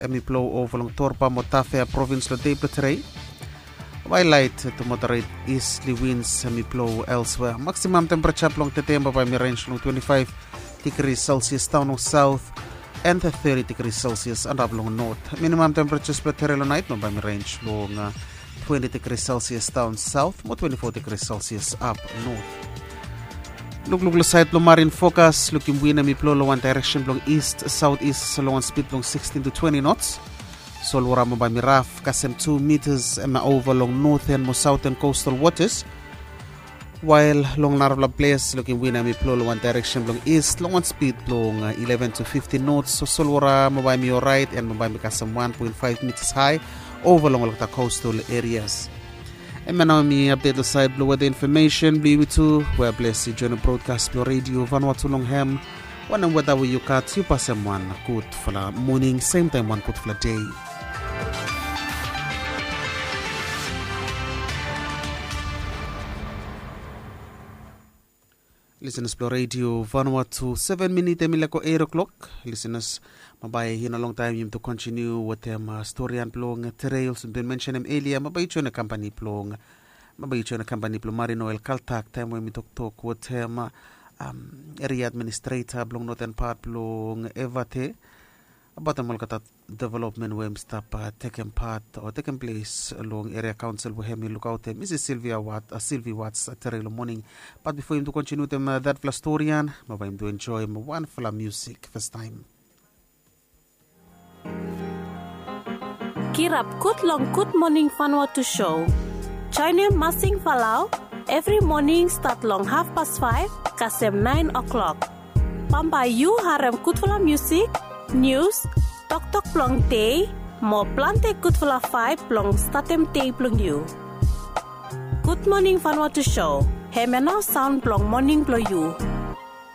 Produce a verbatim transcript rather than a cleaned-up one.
Emi blow over long Torpa Motafea province lo day today. While light to moderate easterly winds semi blow elsewhere. Maximum temperature long Tetemba by mi range long twenty-five degrees Celsius down on south and thirty degrees Celsius and up long north. Minimum temperatures per terrell night no by mi range long uh, twenty degrees Celsius down south, more twenty-four degrees Celsius up north. Look look side long marine focus looking wind mi blow one direction long east southeast long speed long sixteen to twenty knots. Sol waramo by mi raf kasem two meters and over long northern mo southern coastal waters. While long Narvla place looking wind mi blow one direction long east long one speed long uh, eleven to fifteen knots. So sol waramo by mi right and by mi kasem one point five meters high over long the coastal areas. And now me update the side below the information. Be with you. We're blessed to join the broadcast Blue Radio. Vanuatu long ham. One and whether you cut you pass them one good for the morning, same time one good for the day. Listeners, Blue Radio, Vanuatu, seven minutes, Emilako eight o'clock. Listeners, mabay in a long time to continue with them uh, story and plong trails been mentioned them earlier. Mabay chon a company plong, mabay chon a company plong Marino El Kaltak time when we talk talk with him um area administrator plong northern part plong Evate about the Molkata development where stop uh, taking part or taking place along area council where me look out Missus Sylvia Watt uh, Sylvie Watts at uh, morning. But before him to continue them uh, that Flastorian, mabay him to enjoy him one full of music first time. Kirap kut long good morning Vanuatu show. Join him Masing Falau every morning start long half past five kasem nine o'clock. Pamba you harem kutfula music, news, tok tok plong day, mo plante kutfula five plong statem day plong you. Good morning Vanuatu show. Hemeno sound plong morning plong you.